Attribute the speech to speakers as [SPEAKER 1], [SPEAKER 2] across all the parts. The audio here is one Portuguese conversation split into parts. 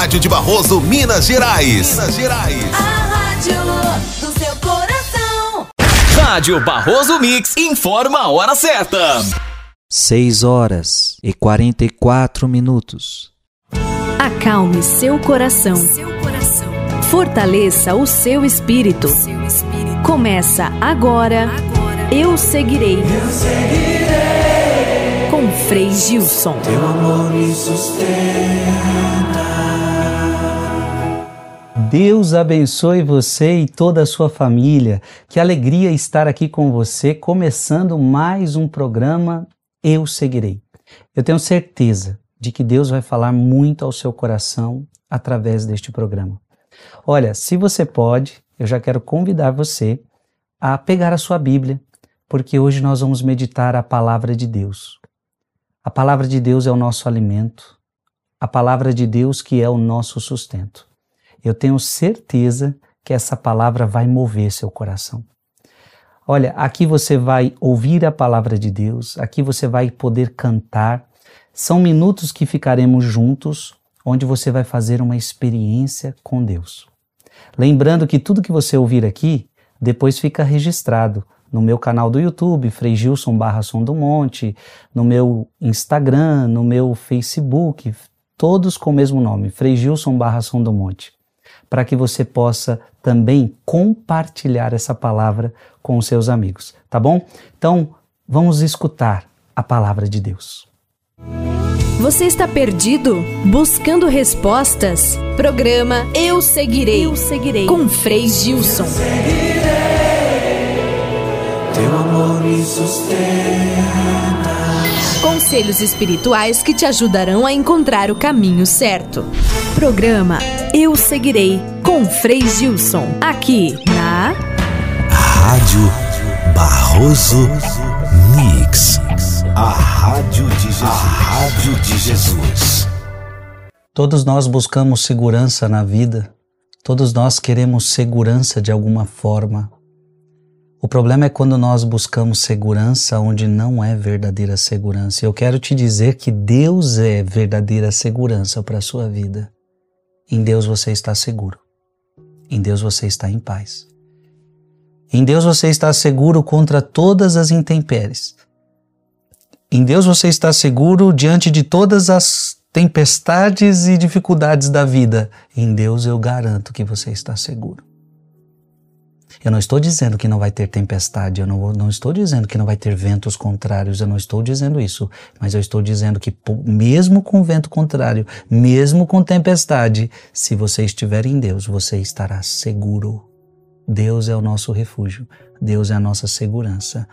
[SPEAKER 1] rádio de Barroso, Minas Gerais.
[SPEAKER 2] A rádio do seu coração.
[SPEAKER 3] Rádio Barroso Mix informa a hora certa.
[SPEAKER 4] 6h44.
[SPEAKER 5] Acalme seu coração. Fortaleça o seu espírito. Começa agora. Eu seguirei. Com Frei Gilson.
[SPEAKER 6] Teu amor me sustenta.
[SPEAKER 7] Deus abençoe você e toda a sua família. Que alegria estar aqui com você, começando mais um programa Eu Seguirei. Eu tenho certeza de que Deus vai falar muito ao seu coração através deste programa. Olha, se você pode, eu já quero convidar você a pegar a sua Bíblia, porque hoje nós vamos meditar a Palavra de Deus. A Palavra de Deus é o nosso alimento, a Palavra de Deus que é o nosso sustento. Eu tenho certeza que essa palavra vai mover seu coração. Olha, aqui você vai ouvir a Palavra de Deus, aqui você vai poder cantar. São minutos que ficaremos juntos, onde você vai fazer uma experiência com Deus. Lembrando que tudo que você ouvir aqui, depois fica registrado no meu canal do YouTube, Frei Gilson /Som do Monte, no meu Instagram, no meu Facebook, todos com o mesmo nome, Frei Gilson /Som do Monte, para que você possa também compartilhar essa palavra com os seus amigos, tá bom? Então, vamos escutar a palavra de Deus.
[SPEAKER 5] Você está perdido? Buscando respostas? Programa Eu Seguirei. Com Frei Gilson.
[SPEAKER 6] Teu amor me sustenta.
[SPEAKER 5] Conselhos espirituais que te ajudarão a encontrar o caminho certo. Programa Eu Seguirei com Frei Gilson. Aqui na
[SPEAKER 1] Rádio Barroso Mix. A rádio de Jesus. A rádio de Jesus.
[SPEAKER 7] Todos nós buscamos segurança na vida. Todos nós queremos segurança de alguma forma. O problema é quando nós buscamos segurança onde não é verdadeira segurança. Eu quero te dizer que Deus é verdadeira segurança para a sua vida. Em Deus você está seguro. Em Deus você está em paz. Em Deus você está seguro contra todas as intempéries. Em Deus você está seguro diante de todas as tempestades e dificuldades da vida. Em Deus eu garanto que você está seguro. Eu não estou dizendo que não vai ter tempestade, eu não estou dizendo que não vai ter ventos contrários, eu não estou dizendo isso, mas eu estou dizendo que mesmo com vento contrário, mesmo com tempestade, se você estiver em Deus, você estará seguro. Deus é o nosso refúgio, Deus é a nossa segurança.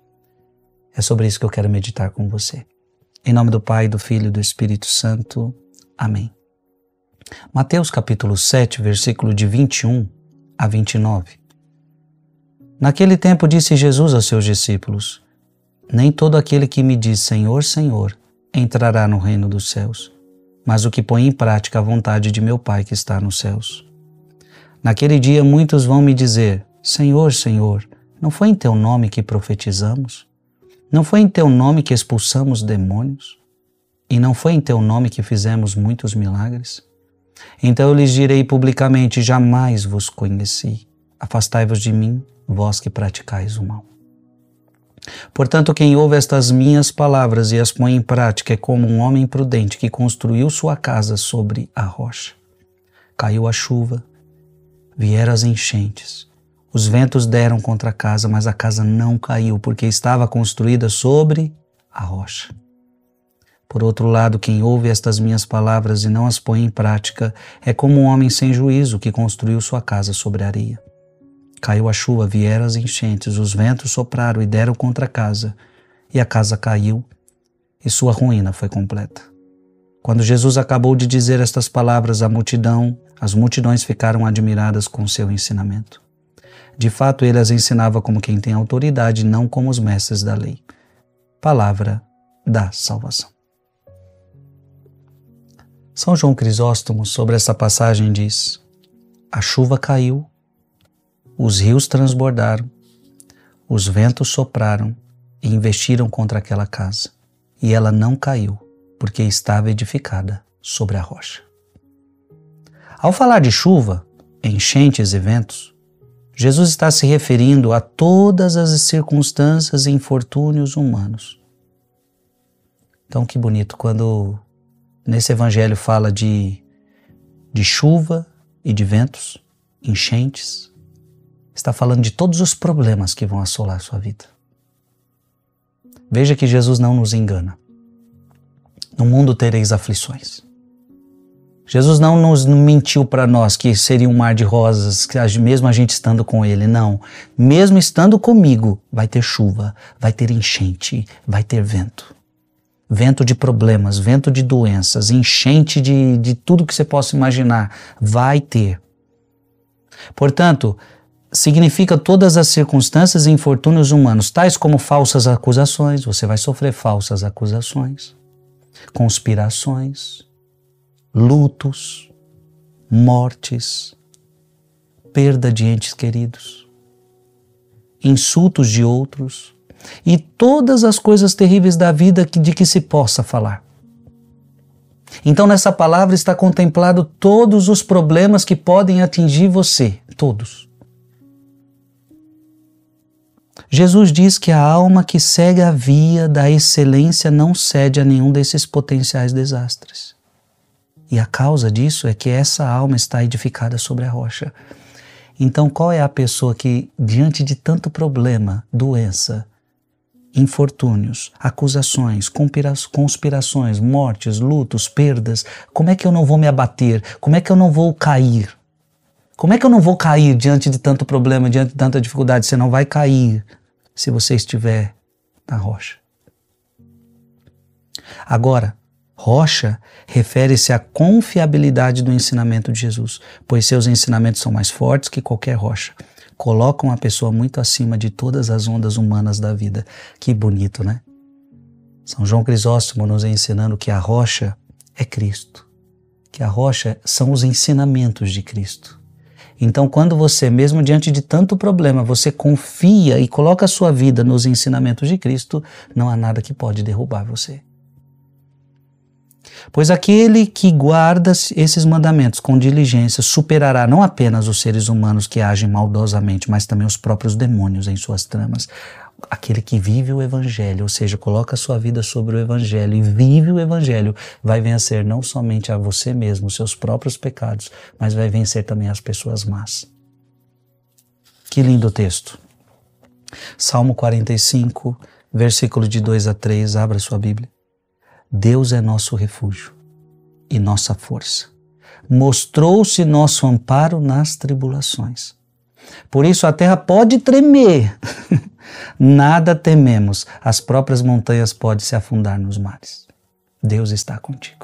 [SPEAKER 7] É sobre isso que eu quero meditar com você. Em nome do Pai, do Filho e do Espírito Santo. Amém. Mateus capítulo 7, versículo de 21 a 29. Naquele tempo disse Jesus aos seus discípulos: Nem todo aquele que me diz Senhor, Senhor, entrará no reino dos céus, mas o que põe em prática a vontade de meu Pai que está nos céus. Naquele dia muitos vão me dizer: Senhor, Senhor, não foi em teu nome que profetizamos? Não foi em teu nome que expulsamos demônios? E não foi em teu nome que fizemos muitos milagres? Então eu lhes direi publicamente: Jamais vos conheci. Afastai-vos de mim, vós que praticais o mal. Portanto, quem ouve estas minhas palavras e as põe em prática é como um homem prudente que construiu sua casa sobre a rocha. Caiu a chuva, vieram as enchentes, os ventos deram contra a casa, mas a casa não caiu, porque estava construída sobre a rocha. Por outro lado, quem ouve estas minhas palavras e não as põe em prática é como um homem sem juízo que construiu sua casa sobre a areia. Caiu a chuva, vieram as enchentes, os ventos sopraram e deram contra a casa caiu, e sua ruína foi completa. Quando Jesus acabou de dizer estas palavras à multidão, as multidões ficaram admiradas com seu ensinamento. De fato, ele as ensinava como quem tem autoridade, não como os mestres da lei. Palavra da salvação. São João Crisóstomo, sobre essa passagem, diz: a chuva caiu, os rios transbordaram, os ventos sopraram e investiram contra aquela casa, e ela não caiu, porque estava edificada sobre a rocha. Ao falar de chuva, enchentes e ventos, Jesus está se referindo a todas as circunstâncias e infortúnios humanos. Então, que bonito quando nesse evangelho fala de chuva e de ventos, enchentes. Está falando de todos os problemas que vão assolar a sua vida. Veja que Jesus não nos engana. No mundo tereis aflições. Jesus não nos mentiu para nós que seria um mar de rosas, mesmo a gente estando com Ele. Não. Mesmo estando comigo, vai ter chuva, vai ter enchente, vai ter vento. Vento de problemas, vento de doenças, enchente de tudo que você possa imaginar. Vai ter. Portanto, significa todas as circunstâncias e infortúnios humanos, tais como falsas acusações. Você vai sofrer falsas acusações, conspirações, lutos, mortes, perda de entes queridos, insultos de outros e todas as coisas terríveis da vida de que se possa falar. Então nessa palavra está contemplado todos os problemas que podem atingir você, todos. Jesus diz que a alma que segue a via da excelência não cede a nenhum desses potenciais desastres. E a causa disso é que essa alma está edificada sobre a rocha. Então, qual é a pessoa que, diante de tanto problema, doença, infortúnios, acusações, conspirações, mortes, lutos, perdas, como é que eu não vou me abater? Como é que eu não vou cair? Como é que eu não vou cair diante de tanto problema, diante de tanta dificuldade? Você não vai cair se você estiver na rocha. Agora, rocha refere-se à confiabilidade do ensinamento de Jesus, pois seus ensinamentos são mais fortes que qualquer rocha. Colocam a pessoa muito acima de todas as ondas humanas da vida. Que bonito, né? São João Crisóstomo nos ensinando que a rocha é Cristo, que a rocha são os ensinamentos de Cristo. Então, quando você, mesmo diante de tanto problema, você confia e coloca a sua vida nos ensinamentos de Cristo, não há nada que pode derrubar você. Pois aquele que guarda esses mandamentos com diligência superará não apenas os seres humanos que agem maldosamente, mas também os próprios demônios em suas tramas. Aquele que vive o Evangelho, ou seja, coloca a sua vida sobre o Evangelho e vive o Evangelho, vai vencer não somente a você mesmo, os seus próprios pecados, mas vai vencer também as pessoas más. Que lindo texto. Salmo 45, versículo de 2 a 3, abra sua Bíblia. Deus é nosso refúgio e nossa força. Mostrou-se nosso amparo nas tribulações. Por isso a terra pode tremer. Nada tememos. As próprias montanhas podem se afundar nos mares. Deus está contigo.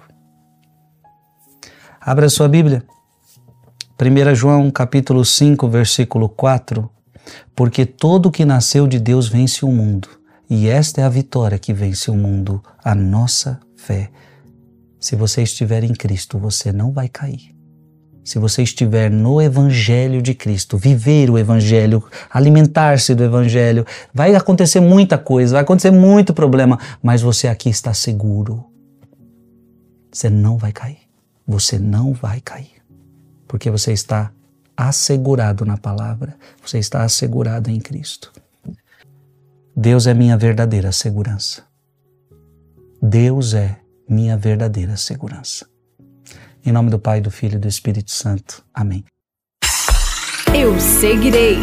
[SPEAKER 7] Abra sua Bíblia. 1 João capítulo 5, versículo 4. Porque todo o que nasceu de Deus vence o mundo. E esta é a vitória que vence o mundo, a nossa fé. Se você estiver em Cristo, você não vai cair. Se você estiver no Evangelho de Cristo, viver o Evangelho, alimentar-se do Evangelho, vai acontecer muita coisa, vai acontecer muito problema, mas você aqui está seguro. Você não vai cair. Você não vai cair. Porque você está assegurado na palavra, você está assegurado em Cristo. Deus é minha verdadeira segurança. Deus é minha verdadeira segurança. Em nome do Pai, do Filho e do Espírito Santo. Amém.
[SPEAKER 5] Eu seguirei.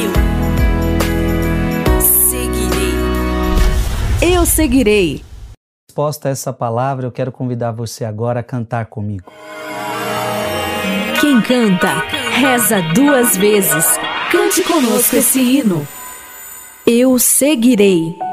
[SPEAKER 5] Eu seguirei.
[SPEAKER 7] Resposta a essa palavra, eu quero convidar você agora a cantar comigo.
[SPEAKER 5] Quem canta, reza 2 vezes. Cante conosco esse hino. Eu seguirei.